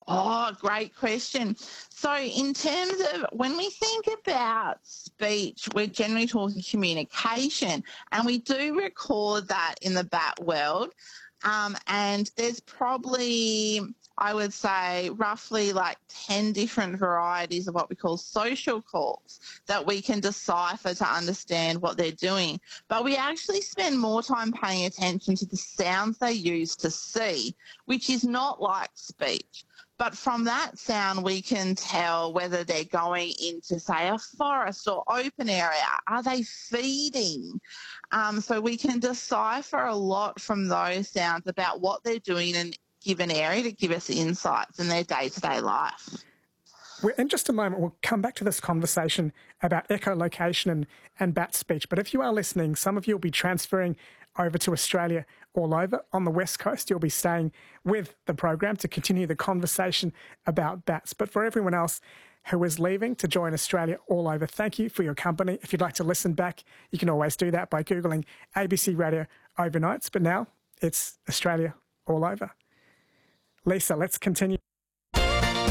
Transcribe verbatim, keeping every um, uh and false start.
Oh, great question. So, in terms of when we think about speech, we're generally talking communication, and we do record that in the bat world. Um, and there's probably, I would say, roughly like ten different varieties of what we call social calls that we can decipher to understand what they're doing. But we actually spend more time paying attention to the sounds they use to see, which is not like speech. But from that sound, we can tell whether they're going into, say, a forest or open area. Are they feeding? Um, so we can decipher a lot from those sounds about what they're doing in a given area to give us insights in their day-to-day life. We're, in just a moment, we'll come back to this conversation about echolocation and, and bat speech. But if you are listening, some of you will be transferring over to Australia all over. On the West Coast, you'll be staying with the program to continue the conversation about bats. But for everyone else who is leaving to join Australia all over, thank you for your company. If you'd like to listen back, you can always do that by Googling A B C Radio Overnights. But now it's Australia all over. Lisa, let's continue.